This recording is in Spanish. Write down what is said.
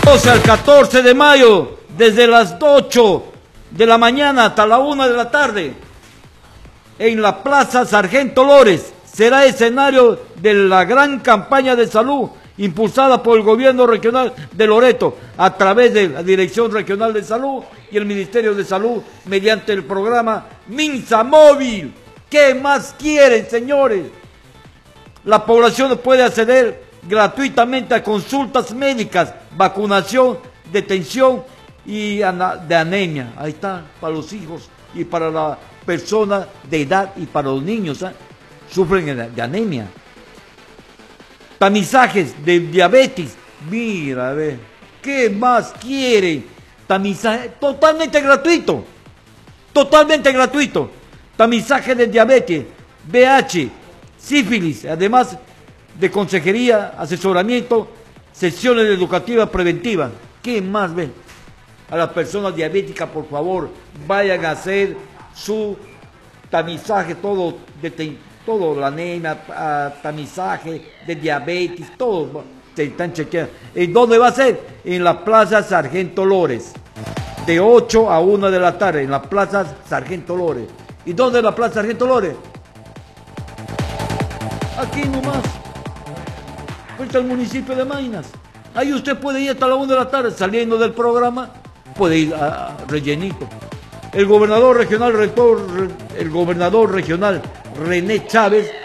12 al 14 de mayo, desde las 8 de la mañana hasta la 1 de la tarde, en la Plaza Sargento Lores, será escenario de la gran campaña de salud impulsada por el gobierno regional de Loreto a través de la Dirección Regional de Salud y el Ministerio de Salud mediante el programa Minsa Móvil. ¿Qué más quieren, señores? La población puede acceder gratuitamente a consultas médicas, vacunación, detención y de anemia. Ahí está, para los hijos y para la persona de edad y para los niños, sufren de anemia. Tamizajes de diabetes, mira, a ver, ¿qué más quiere? Tamizaje totalmente gratuito, totalmente gratuito. Tamizaje de diabetes, VIH, sífilis, además de consejería, asesoramiento, sesiones educativas preventivas. ¿Qué más ven? A las personas diabéticas, por favor, vayan a hacer su tamizaje, todo la anemia, tamizaje de diabetes, todo se están chequeando. ¿En dónde va a ser? En la Plaza Sargento Lores, de 8 a 1 de la tarde, en la Plaza Sargento Lores. ¿Y dónde es la Plaza Sargento Lores? Aquí nomás, frente al municipio de Maynas. Ahí usted puede ir hasta la 1 de la tarde, saliendo del programa, puede ir a rellenito. El gobernador regional René Chávez